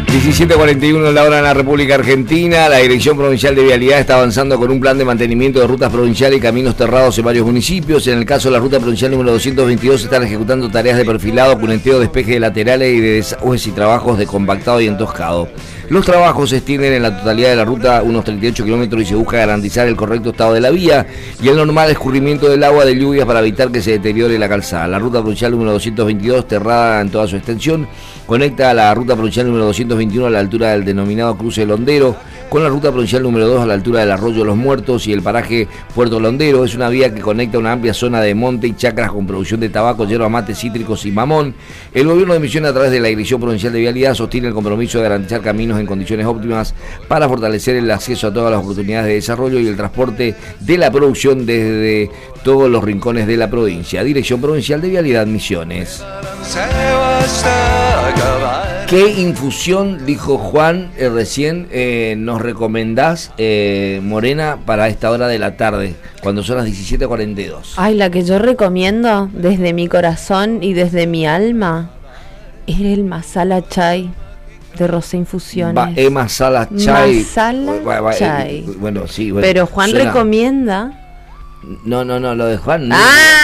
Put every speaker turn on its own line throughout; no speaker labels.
17:41 la hora en la República Argentina. La Dirección Provincial de Vialidad está avanzando con un plan de mantenimiento de rutas provinciales y caminos cerrados en varios municipios. En el caso de la ruta provincial número 222 se están ejecutando tareas de perfilado, cuneteo, despeje de laterales y de desagües y trabajos de compactado y entoscado. Los trabajos se extienden en la totalidad de la ruta unos 38 kilómetros y se busca garantizar el correcto estado de la vía y el normal escurrimiento del agua de lluvias para evitar que se deteriore la calzada. La ruta provincial número 222, cerrada en toda su extensión, conecta a la ruta provincial número 221 a la altura del denominado cruce Londero con la ruta provincial número 2 a la altura del Arroyo Los Muertos y el paraje Puerto Londero. Es una vía que conecta una amplia zona de monte y chacras con producción de tabaco, yerba mate, cítricos y mamón. El gobierno de Misiones, a través de la Dirección Provincial de Vialidad, sostiene el compromiso de garantizar caminos en condiciones óptimas para fortalecer el acceso a todas las oportunidades de desarrollo y el transporte de la producción desde todos los rincones de la provincia. Dirección Provincial de Vialidad, Misiones. ¿Qué infusión, dijo Juan recién, nos recomendás, Morena, para esta hora de la tarde, cuando son las 17:42?
Ay, la que yo recomiendo desde mi corazón y desde mi alma es el Masala Chai de Rosé Infusiones.
Masala Chai.
Masala Chai.
Bueno, sí. Bueno,
pero Juan
suena...
recomienda.
No, lo de Juan no.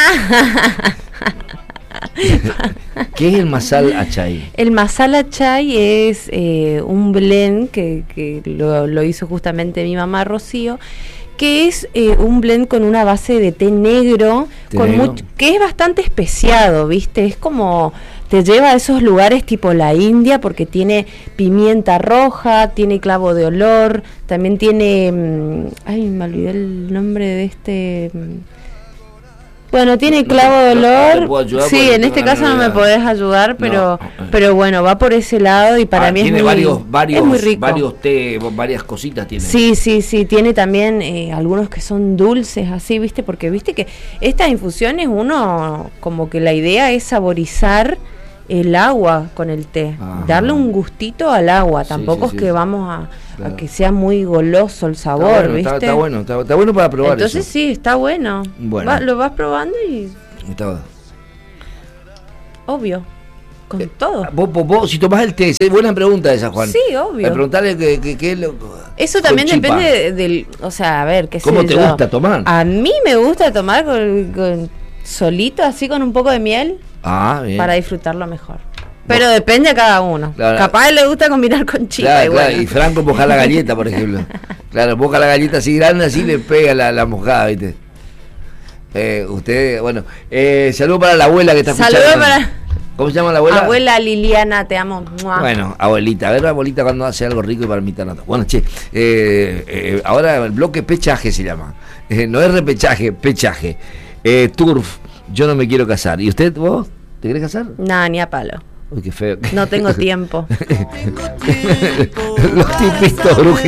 ¿Qué es el Masala Chai?
El Masala Chai es un blend que lo hizo justamente mi mamá Rocío, que es un blend con una base de té negro, que es bastante especiado, ¿viste? Es como te lleva a esos lugares tipo la India, porque tiene pimienta roja, tiene clavo de olor, también tiene... me olvidé el nombre de este... Bueno, tiene clavo de olor. Sí, en este caso no me podés ayudar, pero bueno, va por ese lado y para mí es muy rico.
Varios té, varias cositas tiene.
Sí, tiene también algunos que son dulces, así, ¿viste? Porque viste que estas infusiones uno como que la idea es saborizar el agua con el té, darle un gustito al agua, tampoco es que vamos a que sea muy goloso el sabor, ¿viste?
Está bueno para probar.
Entonces
eso.
Sí, está bueno. Lo vas probando y...
Está...
Obvio, con todo.
Vos, si tomás el té, es buena pregunta esa, Juan.
Sí, obvio.
Preguntarle qué
eso también depende del... O sea, a ver, qué sé yo.
¿Cómo te gusta tomar?
A mí me gusta tomar con solito, así con un poco de miel.
Bien.
Para disfrutarlo mejor. Pero depende de cada uno. Claro. Capaz le gusta combinar con chipa.
Claro. Y Franco moja la galleta, por ejemplo. Claro, moja la galleta así grande, así le pega la mojada, ¿viste? Usted, bueno. Saludo para la abuela que está escuchando. ¿Cómo se llama la abuela?
Abuela Liliana, te amo. ¡Mua!
Bueno, abuelita, a ver, abuelita, cuando hace algo rico y para invitarnos. Bueno, ahora el bloque pechaje se llama. No es repechaje, pechaje. Turf, yo no me quiero casar. ¿Y usted, vos? ¿Te querés casar?
No, ni a palo.
Uy, qué feo.
No tengo tiempo.
Los tipitos,